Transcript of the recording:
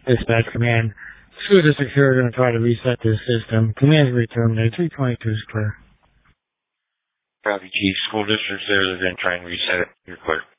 Dispatch command. School district here are going to try to reset this system. Command to terminate. 322 is clear. Copy, Chief. School districts there, they're going to try and reset it. You're clear.